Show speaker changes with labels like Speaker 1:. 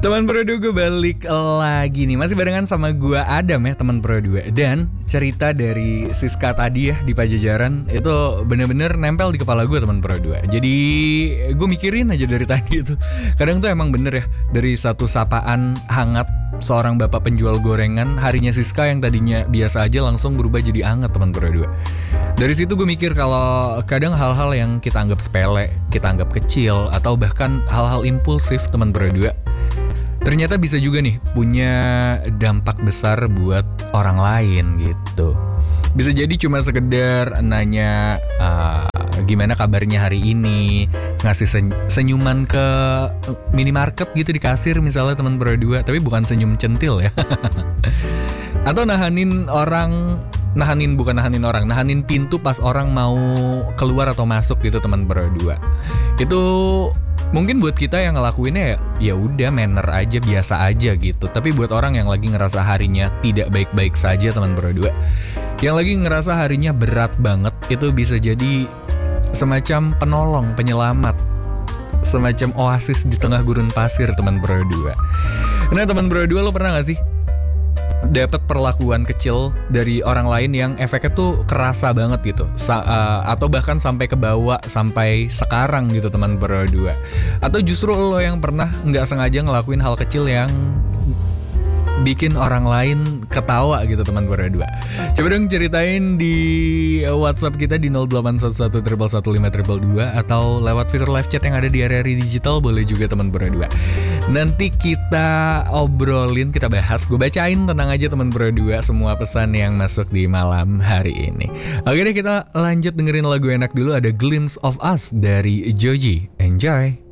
Speaker 1: Teman Pro 2 gue balik lagi nih. Masih barengan sama gue Adam ya, teman Pro 2. Dan cerita dari Siska tadi ya di Pajajaran itu bener-bener nempel di kepala gue, teman Pro 2. Jadi gue mikirin aja dari tadi itu. Kadang tuh emang bener ya, dari satu sapaan hangat seorang bapak penjual gorengan, harinya Siska yang tadinya biasa aja langsung berubah jadi hangat, teman Pro 2. Dari situ gue mikir kalau kadang hal-hal yang kita anggap sepele, kita anggap kecil, atau bahkan hal-hal impulsif, teman Pro 2, ternyata bisa juga nih punya dampak besar buat orang lain gitu. Bisa jadi cuma sekedar nanya gimana kabarnya hari ini, ngasih senyuman ke minimarket gitu di kasir misalnya, teman Pro 2, tapi bukan senyum centil ya. Atau nahanin pintu pas orang mau keluar atau masuk gitu, teman Pro 2. Itu mungkin buat kita yang ngelakuinnya ya udah manner aja, biasa aja gitu. Tapi buat orang yang lagi ngerasa harinya tidak baik-baik saja, teman Pro 2, yang lagi ngerasa harinya berat banget, itu bisa jadi semacam penolong, penyelamat, semacam oasis di tengah gurun pasir, teman Pro 2. Nah, teman Pro 2, lo pernah gak sih dapat perlakuan kecil dari orang lain yang efeknya tuh kerasa banget gitu, atau bahkan sampai kebawa sampai sekarang gitu, teman Pro 2? Atau justru lo yang pernah nggak sengaja ngelakuin hal kecil yang bikin orang lain ketawa gitu, teman Pro 2? Coba dong ceritain di WhatsApp kita di 0811111522 atau lewat fitur live chat yang ada di area digital, boleh juga, teman Pro 2. Nanti kita obrolin, kita bahas, gue bacain, tenang aja teman Pro 2, semua pesan yang masuk di malam hari ini. Oke deh, kita lanjut dengerin lagu enak dulu, ada Glimpse of Us dari Joji. Enjoy.